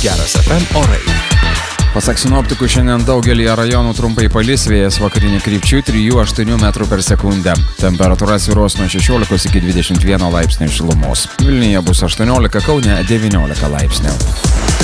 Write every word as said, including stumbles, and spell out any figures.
Geras F M orai. Pasak sinoptikų, šiandien daugelį rajonų trumpai palis, vėjas vakarinių krypčių trijų aštuonių metrų per sekundę. Temperatūra svyruos nuo šešiolikos iki dvidešimt vieno laipsnių šilumos. Vilniuje bus aštuoniolika, Kaune devyniolika laipsnių.